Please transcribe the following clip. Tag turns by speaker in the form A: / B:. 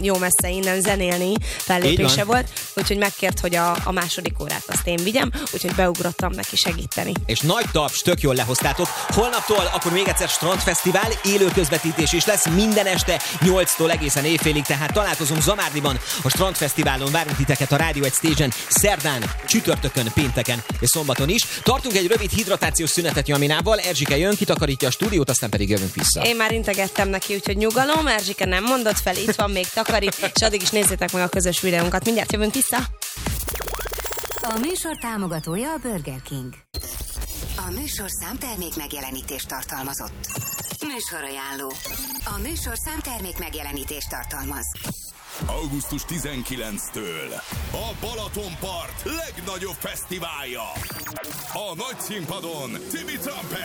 A: jó messze innen zenélni fellépése volt, úgyhogy megkért, hogy a második órát azt én vigyem, úgyhogy beugrottam neki segíteni.
B: És nagy taps, tök jól lehoztátok. Holnaptól akkor még egyszer Strandfesztivál, élő közvetítés is lesz minden este 8-tól egészen éjfélig, tehát találkozunk Zamárdiban a Strandfesztiválon, várunk titeket a Rádió 1 Stage-en szerdán, csütörtökön, pénteken és szombaton is. Tartunk egy rövid hidratációs szünetet Jaminával, Erzsike jön, kitakarítja a stúdiót, aztán pedig jövünk vissza.
A: Én már integettem neki, úgyhogy nyugalom, Erzsike nem mondott fel, itt van, még takarít, és addig is nézzétek meg a közös videónkat. Mindjárt jövünk vissza.
C: A műsor támogatója a Burger King. A műsorszám termék megjelenítést tartalmazott. Műsorajánló. A műsorszám termék megjelenítést tartalmaz.
D: Augusztus 19-től a Balatonpart legnagyobb fesztiválja. A nagy színpadon Tibi Trumpet.